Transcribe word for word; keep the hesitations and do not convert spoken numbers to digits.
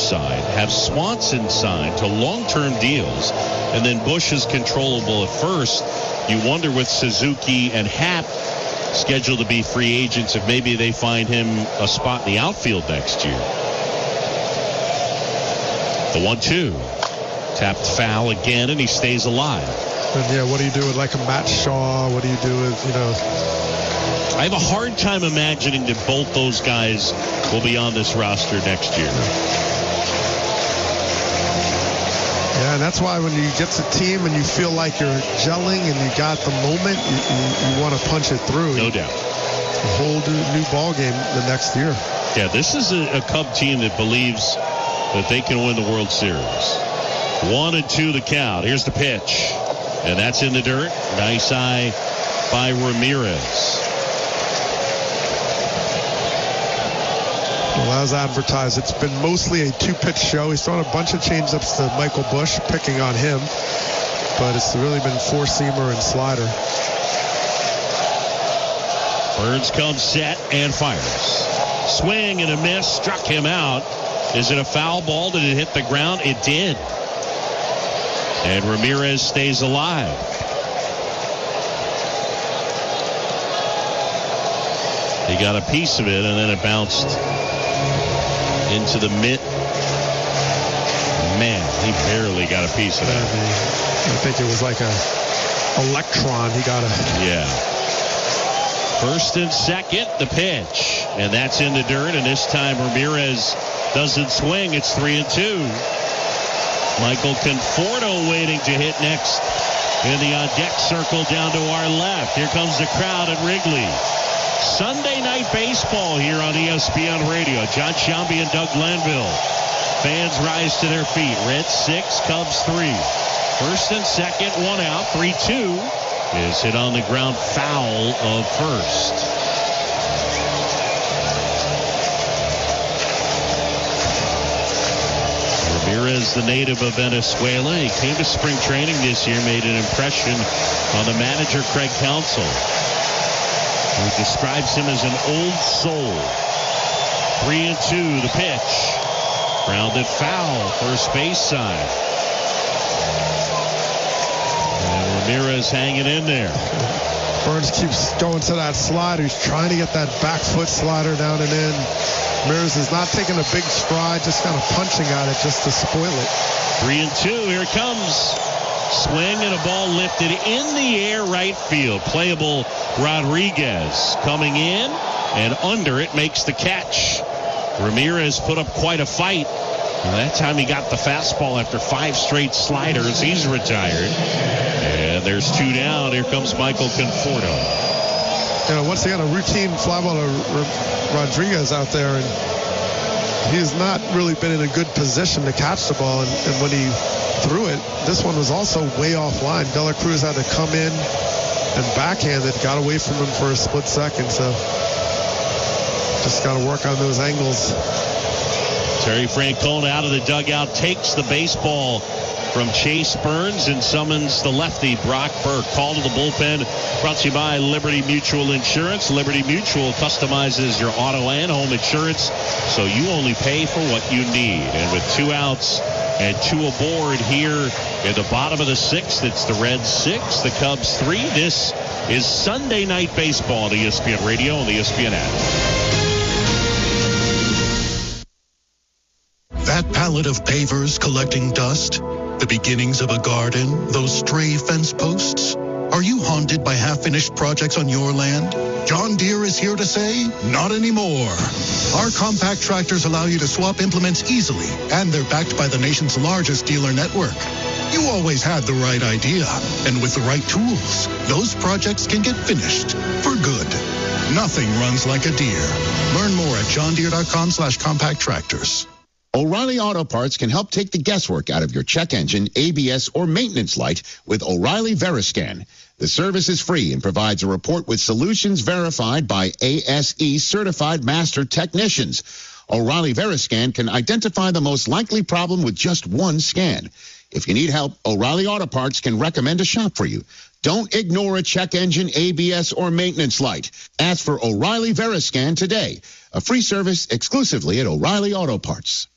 side, have Swanson signed to long-term deals, and then Bush is controllable at first. You wonder with Suzuki and Happ scheduled to be free agents if maybe they find him a spot in the outfield next year. The one two. Tapped foul again, and he stays alive. And, yeah, what do you do with, like, a Matt Shaw? What do you do with, you know... I have a hard time imagining that both those guys will be on this roster next year. Yeah, and that's why when you get to team and you feel like you're gelling and you got the moment, you, you, you want to punch it through. No doubt. A whole new ball game the next year. Yeah, this is a, a Cub team that believes that they can win the World Series. One and two the count. Here's the pitch. And that's in the dirt. Nice eye by Ramirez. Well, as advertised, it's been mostly a two-pitch show. He's thrown a bunch of changeups to Michael Bush, picking on him. But it's really been four-seamer and slider. Burns comes set and fires. Swing and a miss. Struck him out. Is it a foul ball? Did it hit the ground? It did. And Ramirez stays alive. He got a piece of it, and then it bounced into the mid. Man, he barely got a piece of that. I think it was like a electron. He got a... Yeah. First and second, the pitch. And that's in the dirt, and this time Ramirez doesn't swing. It's three and two. Michael Conforto waiting to hit next in the on-deck circle down to our left. Here comes the crowd at Wrigley. Sunday night baseball here on E S P N Radio. John Sciambi and Doug Glanville. Fans rise to their feet. Reds six, Cubs three. First and second, one out. three two is hit on the ground, foul of first. Ramirez, the native of Venezuela. He came to spring training this year, made an impression on the manager, Craig Counsell, who describes him as an old soul. Three and two, the pitch. Grounded foul, first base side. And Ramirez hanging in there. Burns keeps going to that slider. He's trying to get that back foot slider down and in. Ramirez is not taking a big stride, just kind of punching at it just to spoil it. Three and two, here it comes. Swing and a ball lifted in the air right field. Playable Rodriguez coming in and under it makes the catch. Ramirez put up quite a fight. And that time he got the fastball after five straight sliders. He's retired. And there's two down. Here comes Michael Conforto. You know, once again, a routine fly ball to Rodriguez out there, and he has not really been in a good position to catch the ball. And, and when he threw it, this one was also way offline. De La Cruz had to come in and backhand it, got away from him for a split second. So just got to work on those angles. Terry Francona out of the dugout, takes the baseball from Chase Burns and summons the lefty, Brock Burke. Call to the bullpen brought to you by Liberty Mutual Insurance. Liberty Mutual customizes your auto and home insurance, so you only pay for what you need. And with two outs and two aboard here in the bottom of the sixth, it's the Reds six, the Cubs three. This is Sunday Night Baseball on E S P N Radio and the E S P N app. That pallet of pavers collecting dust, the beginnings of a garden, those stray fence posts. Are you haunted by half-finished projects on your land? John Deere is here to say, not anymore. Our compact tractors allow you to swap implements easily, and they're backed by the nation's largest dealer network. You always had the right idea, and with the right tools, those projects can get finished for good. Nothing runs like a Deere. Learn more at johndeere.com slash compact tractors. O'Reilly Auto Parts can help take the guesswork out of your check engine, A B S, or maintenance light with O'Reilly Veriscan. The service is free and provides a report with solutions verified by A S E certified master technicians. O'Reilly Veriscan can identify the most likely problem with just one scan. If you need help, O'Reilly Auto Parts can recommend a shop for you. Don't ignore a check engine, A B S, or maintenance light. Ask for O'Reilly Veriscan today. A free service exclusively at O'Reilly Auto Parts.